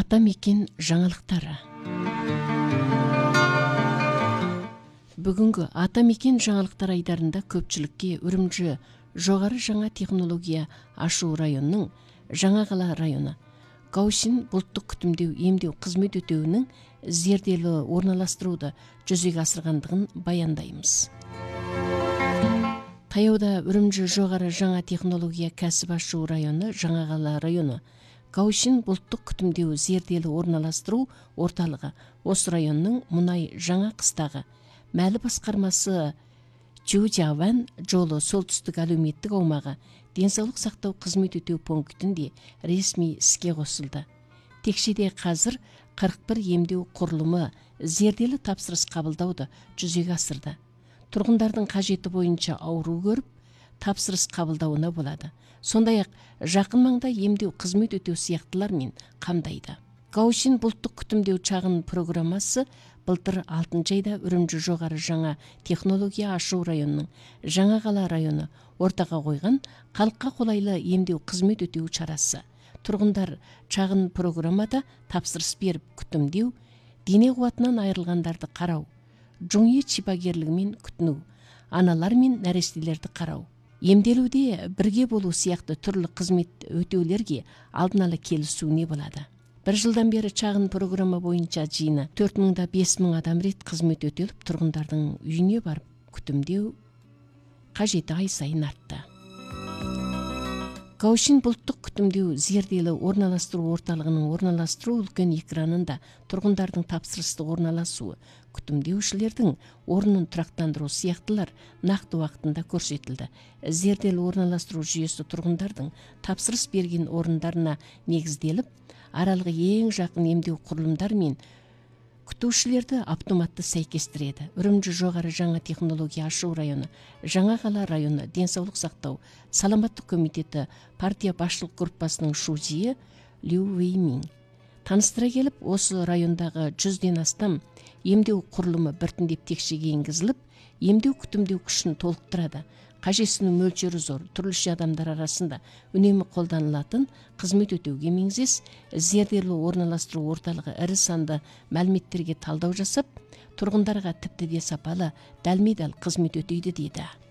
Атамекен жаңалықтары. Бүгінгі Атамекен жаңалықтар айдарында көпчілікке Үрімжі жоғары жаңа технология ашу районының Жаңақала районы Гаусин бұлттық күтімдеу емдеу қызмет өтеуінің зерделі орналастыруды жүзеге асырғандығын баяндаймыз. Таяуда Үрімжі жоғары жаңа технология кәсіп ашу районы Жаңақала районы Гаусин бұлттық күтімдеу зерделі орналастыру орталығы осы районның мұнай жаңа қыстағы мәлі басқармасы Чужаван жолы солтүстік әлеуметтік аумағы денсаулық сақтау қызмет өтеу пунктінде ресми іске қосылды. Текшеде қазір 41 емдеу құрылымы зерделі тапсырыс қабылдауды жүзеге асырды. Тұрғындардың қажеті бойынша ауру көріп, тапсырыс қабылдауына болады. Сондай-ақ жақын маңда емдеу қызмет өтеу сияқтылармен қамдайды. Гаусин бұлттық күтімдеу шағын программасы былтыр 6 айда Үрімжі жоғары жаңа технология ашу районының Жаңақала районы ортаға қойған халыққа қолайлы емдеу қызмет өтеу шарасы. Тұрғындар шағын программада тапсырыс беріп күтімдеу, дене қуатынан айырылғандарды қарау, жұңе шипагерлігімен күтіну, аналар мен нәрестелерді қарау, емделуде бірге болу сияқты түрлі қызмет өтеулерге алдын ала келісуіне болады. Бір жылдан бері шағын программа бойынша жиыны 4000-да 5000 адам рет қызмет өтеліп, тұрғындардың үйіне барып күтімдеу қажеті ай сайын артты. Гаусин бұлттық күтімдеу зерделі орналастыру орталығының орналастыру үлкен экранында тұрғындардың тапсырысты орналасуы, күтімдеушілердің орнын тұрақтандыру сияқтылар нақты уақытында көрсетілді. Зерделі орналастыру жүйесі тұрғындардың тапсырыс берген орындарына негізделіп, аралығы ең жақын емдеу құрылымдар мен күтушілерді автоматты сәйкестіреді. Үрімжі жоғары жаңа технология ашу районы, Жаңақала районы денсаулық сақтау саламаттық комитеті партия басшылық группасының шузиі Лю Веймин таныстыра келіп, осы райондағы 100-ден астам емдеу құрылымы біртіндеп текшеге енгізіліп, емдеу күтімдеу күшін толықтырады. Қажетінің мөлшері зор, түрліше адамдар арасында үнемі қолданылатын қызмет өтеуге меңзес, зерделі орналастыру орталығы ірі санды мәліметтерге талдау жасап, тұрғындарға тіпті де сапалы, дәлме-дәл қызмет өтейді дейді.